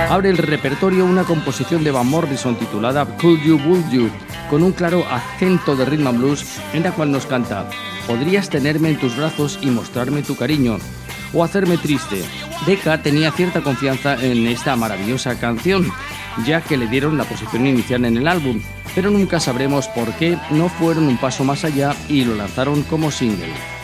Abre el repertorio una composición de Van Morrison titulada Could You, Would You, con un claro acento de rhythm and blues en la cual nos canta: podrías tenerme en tus brazos y mostrarme tu cariño, o hacerme triste. Decca tenía cierta confianza en esta maravillosa canción, ya que le dieron la posición inicial en el álbum, pero nunca sabremos por qué no fueron un paso más allá y lo lanzaron como single.